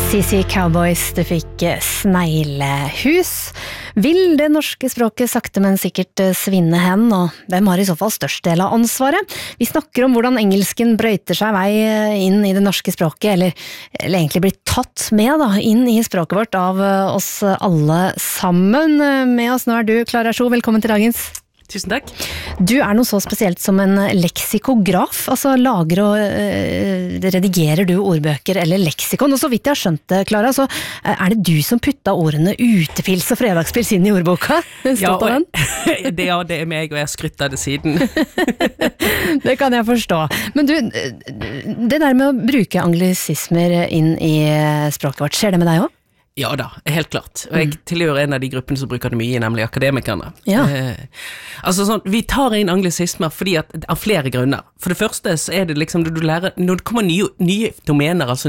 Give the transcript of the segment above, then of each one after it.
CC Cowboys, du fikk sneglehus. Vil det norske språket sakte, men sikkert svinne hen, og hvem har i så fall størst del av ansvaret? Vi snakker om hvordan engelsken brøyter seg vei inn i det norske språket, eller egentlig blir tatt med inn i språket vårt av oss alle sammen. Med oss nå du, Klara Sjo, velkommen til dagens. Tusen takk. Du noe så spesielt som en leksikograf, altså lager og redigerer du ordbøker eller leksikon, og så vidt jeg har skjønt det, Klara, så det du som putta ordene utepils og fredagspils inn i ordboka? Stolt av den? Det meg, og jeg har skrytt av det siden. Det kan jeg forstå. Men du, det der med å bruke anglisismer inn i språket vårt, skjer det med deg også? Ja da, helt klart. Og jeg tilhører en av de gruppene som bruker det mye, nemlig akademikerne. Ja. Vi tar inn anglisismer fordi av flere grunner. For det første så det liksom, du lærer, når det kommer nye domener, altså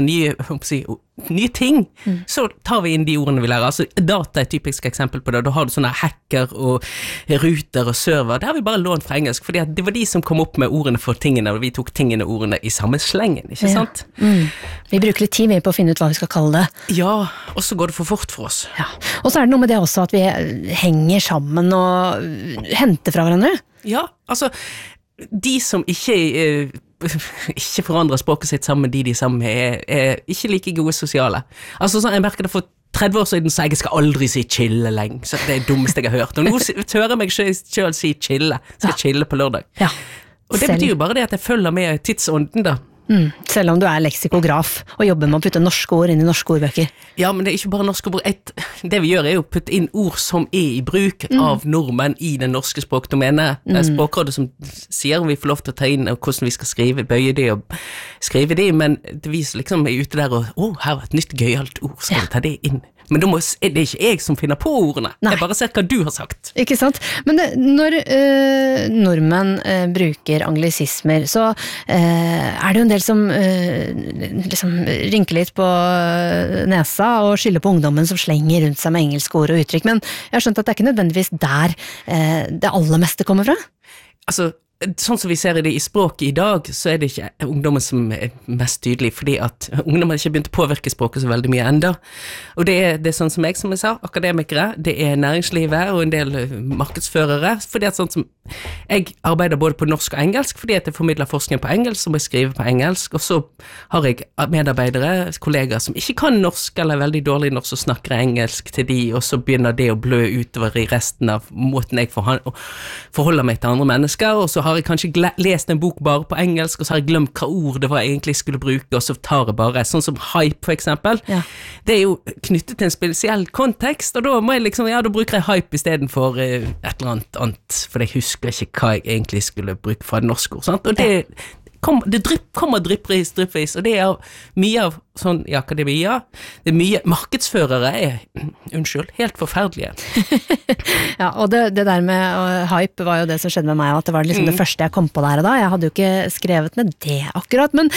nye ting, så tar vi inn de ordene vi lærer. Altså data et typisk eksempel på det. Da har du sånne hacker og router og server. Det har vi bare lånt fra engelsk, fordi det var de som kom opp med ordene for tingene, og vi tok tingene og ordene i samme slengen, ikke sant? Vi bruker litt tid på å finne ut hva vi skal kalle det. Ja, og så går det for fort for oss. Ja. Og så det noe med det også at vi henger sammen og henter fra hverandre. Ja, altså, de som ikke forandrer språket sitt sammen med de sammen med, ikke like gode sosiale. Altså, jeg merker det for 30 år siden, så jeg skal aldri si chille lenge, så det det dummeste jeg har hørt. Og nå hører jeg meg selv si chille, skal chille på lørdag. Ja. Og det betyr jo bare det at jeg følger med tidsånden da. Selv om du leksikograf og jobber med å putte norske ord inn i norske ordbøker. Ja, men det ikke bare norske ord. Det vi gjør jo å putte inn ord som i bruk av nordmenn i den norske språkdomenet. Det Språkrådet som sier om vi får lov til å ta inn og hvordan vi skal skrive, bøye de og skrive de, men det viser liksom ute der og, her var et nytt gøyalt ord, skal vi ta det inn? Men det ikke jeg som finner på ordene. Nei. Jeg bare ser hva du har sagt. Ikke sant? Men når nordmenn bruker anglisismer, så det jo en del som liksom rynker litt på nesa og skylder på ungdommen som slenger rundt seg med engelske ord og uttrykk. Men jeg har skjønt at det ikke nødvendigvis der det aller meste kommer fra. Altså, sånn som vi ser det i språket i dag, så det ikke ungdommen som mest tydelig, fordi at ungdommen ikke begynt å påvirke språket så veldig mye enda. Og det sånn som jeg sa, akademikere, det næringslivet og en del markedsførere, fordi at sånn som jeg arbeider både på norsk og engelsk, fordi at jeg formidler forskning på engelsk, som jeg skriver på engelsk, og så har jeg medarbeidere, kollegaer som ikke kan norsk, eller veldig dårlig norsk, og snakker engelsk til de, og så begynner det å blø utover i resten av måten jeg forholder meg til andre mennesker, og så har jeg kanskje lest en bok bare på engelsk, og så har jeg glemt hva ord det var jeg egentlig skulle bruke, og så tar jeg bare, sånn som hype for eksempel, det jo knyttet til en spesiell kontekst, og da må jeg liksom, da bruker jeg hype i stedet for et eller annet, for jeg husker ikke hva jeg egentlig skulle bruke fra et norsk ord, sant? Og det kommer dryppvis, og det mye av sånn i akademia, det mye markedsførere helt forferdelige. Ja, og det der med hype var jo det som skjedde med meg, at det var liksom det første jeg kom på der og da. Jeg hadde jo ikke skrevet ned det akkurat, men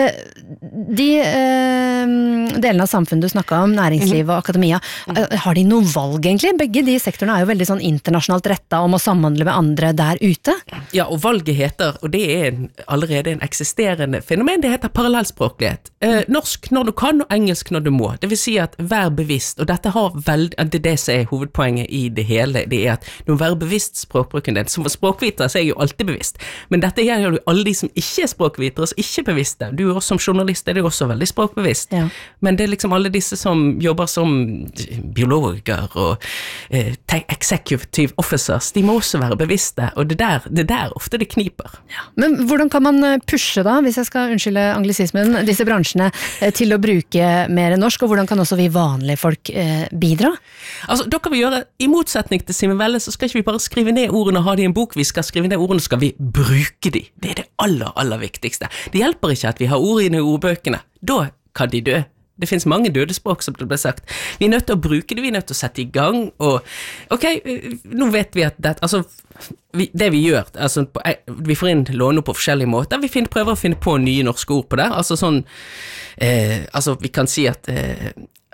de delene av samfunnet du snakket om, næringsliv og akademia, har de noe valg egentlig? Begge de sektorene jo veldig sånn internasjonalt rettet om å samhandle med andre der ute. Ja, og valget heter, og det allerede en eksisterende fenomen, det heter parallellspråklighet. Norsk når du kan, og engelsk når du må. Det vil si at vær bevisst, og dette har det som hovedpoenget i det hele, det at du må være bevisst språkbruken din. Som språkvitere så jeg jo alltid bevisst, men dette gjelder jo alle de som ikke språkvitere, som ikke er bevisste. Du også som journalist du også veldig språkbevisst. Ja. Men det liksom alle disse som jobber som biologer og executive officers, de må også være bevisste, og det der ofte det kniper. Ja. Men hvordan kan man pushe da, hvis jeg skal unnskylde anglisismen, disse bransjene til å bruke mer norsk, og hvordan kan også vi vanlige folk bidra? Altså, da kan vi gjøre, i motsetning til Simen Velle, så skal ikke vi bare skrive ned ordene og ha de i en bok, vi skal skrive ned ordene, så skal vi bruke de. Det det aller viktigste. Det hjelper ikke at vi har ord i ordbøkene, da kan de dø. Det finnes mange døde språk, som det ble sagt. Vi nødt til å bruke det, vi nødt til å sette i gang, og ok, nå vet vi at det vi gjør, altså, vi får inn låne på forskjellige måter, vi prøver å finne på nye norske ord på det, altså sånn, vi kan si at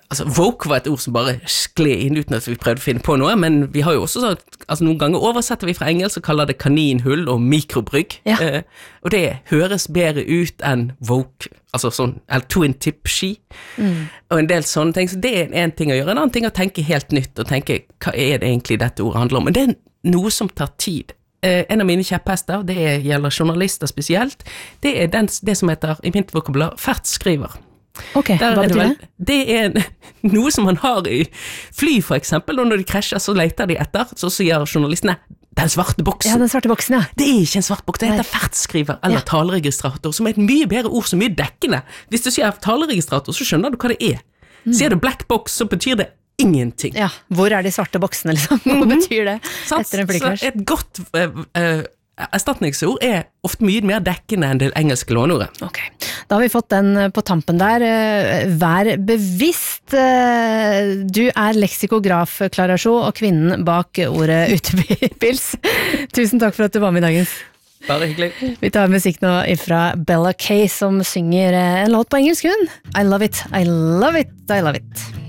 Altså, woke var et ord som bare skled inn uten at vi prøvde å finne på noe, men vi har jo også sånn, altså noen ganger oversetter vi fra engelsk og kaller det kaninhull og mikrobrygg, og det høres bedre ut enn woke, altså sånn, eller twin tip ski, og en del sånne ting, så det en ting å gjøre, en annen ting å tenke helt nytt, og tenke, hva det egentlig dette ordet handler om, men det noe som tar tid. En av mine kjepphester, det gjelder journalister spesielt, det det som heter, i mitt vokabular, fertskriver. Ok, hva betyr det? Det noe som man har i fly for eksempel, og når de krasjer så leter de etter, så sier journalistene, den svarte boksen. Ja, den svarte boksen, ja. Det ikke en svart boks, det heter fertskriver eller taleregistrator, som et mye bedre ord, som mye dekkende. Hvis du sier taleregistrator, så skjønner du hva det Sier du black box, så betyr det ingenting. Ja, hvor de svarte boksene liksom? Hva betyr det etter en flykrasj? Så et godt erstatningsord ofte mye mer dekkende enn det engelske låneordet. Ok, da har vi fått den på tampen der. Vær bevisst. Du leksikograf, Klara Sjo, og kvinnen bak ordet utepils. Tusen takk for at du var med i dagens. Bare hyggelig. Vi tar musikk nå fra Bella Kay, som synger en låt på engelsk hun. I love it, I love it, I love it.